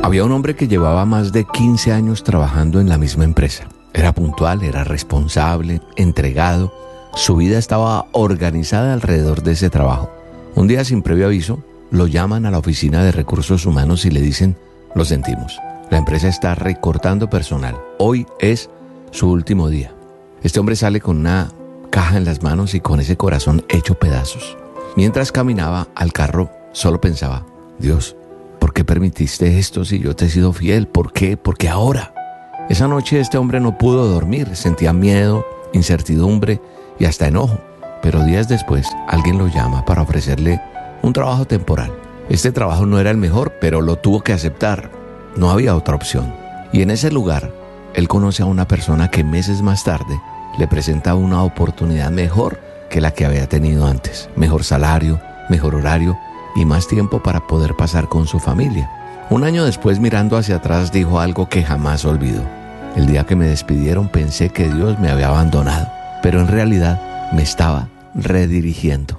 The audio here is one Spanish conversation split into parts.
Había un hombre que llevaba más de 15 años trabajando en la misma empresa. Era puntual, era responsable, entregado. Su vida estaba organizada alrededor de ese trabajo. Un día, sin previo aviso, lo llaman a la oficina de recursos humanos y le dicen: lo sentimos, la empresa está recortando personal. Hoy es su último día. Este hombre sale con una caja en las manos y con ese corazón hecho pedazos. Mientras caminaba al carro, solo pensaba: Dios, ¿por qué permitiste esto si yo te he sido fiel? ¿Por qué? ¿Por qué ahora? Esa noche este hombre no pudo dormir, sentía miedo, incertidumbre y hasta enojo. Pero días después, alguien lo llama para ofrecerle un trabajo temporal. Este trabajo no era el mejor, pero lo tuvo que aceptar. No había otra opción. Y en ese lugar, él conoce a una persona que meses más tarde le presenta una oportunidad mejor que la que había tenido antes. Mejor salario, mejor horario y más tiempo para poder pasar con su familia. Un año después, mirando hacia atrás, dijo algo que jamás olvidó: el día que me despidieron pensé que Dios me había abandonado, pero en realidad me estaba redirigiendo.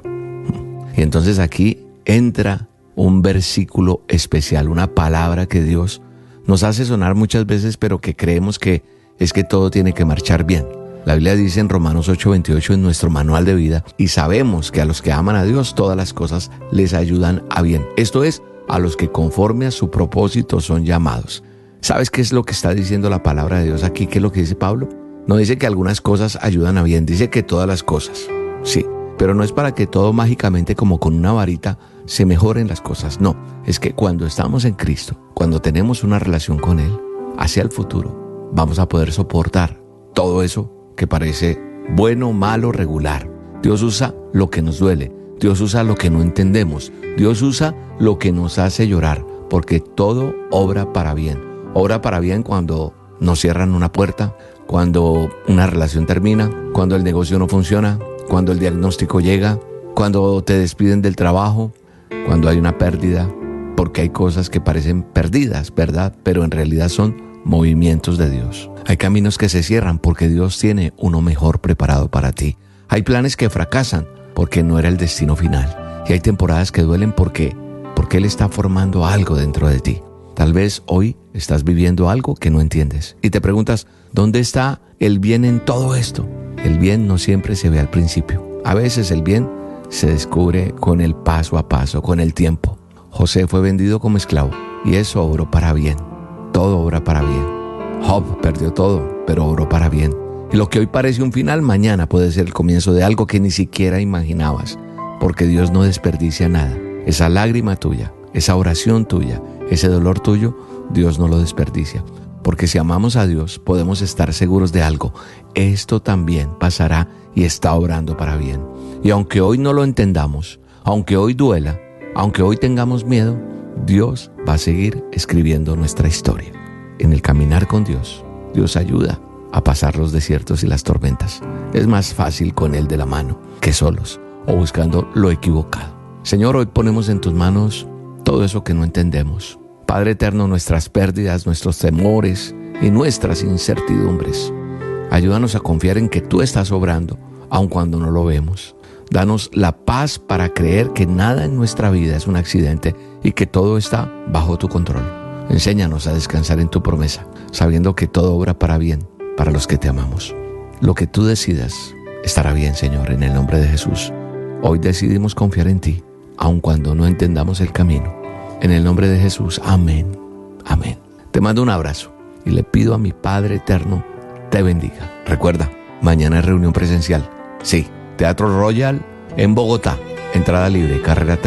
Y entonces aquí entra un versículo especial, una palabra que Dios nos hace sonar muchas veces, pero que creemos que es que todo tiene que marchar bien. La Biblia dice en Romanos 8:28 en nuestro manual de vida: y sabemos que a los que aman a Dios todas las cosas les ayudan a bien. Esto es, a los que conforme a su propósito son llamados. ¿Sabes qué es lo que está diciendo la palabra de Dios aquí? ¿Qué es lo que dice Pablo? No dice que algunas cosas ayudan a bien, dice que todas las cosas. Sí, pero no es para que todo mágicamente, como con una varita, se mejoren las cosas. No, es que cuando estamos en Cristo, cuando tenemos una relación con Él, hacia el futuro, vamos a poder soportar todo eso que parece bueno, malo, regular. Dios usa lo que nos duele, Dios usa lo que no entendemos, Dios usa lo que nos hace llorar, porque todo obra para bien. Obra para bien cuando nos cierran una puerta, cuando una relación termina, cuando el negocio no funciona, cuando el diagnóstico llega, cuando te despiden del trabajo, cuando hay una pérdida, porque hay cosas que parecen perdidas, ¿verdad? Pero en realidad son movimientos de Dios. Hay caminos que se cierran porque Dios tiene uno mejor preparado para ti. Hay planes que fracasan porque no era el destino final. Y hay temporadas que duelen porque Él está formando algo dentro de ti. Tal vez hoy estás viviendo algo que no entiendes y te preguntas: ¿dónde está el bien en todo esto? El bien no siempre se ve al principio. A veces el bien se descubre con el paso a paso, con el tiempo. José fue vendido como esclavo y eso obró para bien. Todo obra para bien. Job perdió todo, pero obró para bien. Y lo que hoy parece un final, mañana puede ser el comienzo de algo que ni siquiera imaginabas, porque Dios no desperdicia nada. Esa lágrima tuya, esa oración tuya, ese dolor tuyo, Dios no lo desperdicia. Porque si amamos a Dios, podemos estar seguros de algo: esto también pasará y está obrando para bien. Y aunque hoy no lo entendamos, aunque hoy duela, aunque hoy tengamos miedo, Dios va a seguir escribiendo nuestra historia. En el caminar con Dios, Dios ayuda a pasar los desiertos y las tormentas. Es más fácil con Él de la mano que solos o buscando lo equivocado. Señor, hoy ponemos en tus manos todo eso que no entendemos. Padre eterno, nuestras pérdidas, nuestros temores y nuestras incertidumbres. Ayúdanos a confiar en que tú estás obrando, aun cuando no lo vemos. Danos la paz para creer que nada en nuestra vida es un accidente y que todo está bajo tu control. Enséñanos a descansar en tu promesa, sabiendo que todo obra para bien para los que te amamos. Lo que tú decidas estará bien, Señor, en el nombre de Jesús. Hoy decidimos confiar en ti, aun cuando no entendamos el camino. En el nombre de Jesús, amén, amén. Te mando un abrazo y le pido a mi Padre eterno te bendiga. Recuerda, mañana es reunión presencial. Sí, Teatro Royal en Bogotá. Entrada libre, carrera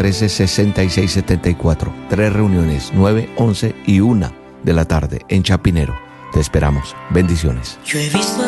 13-6674. 3 reuniones, 9, 11 y 1 de la tarde en Chapinero. Te esperamos. Bendiciones. Yo he visto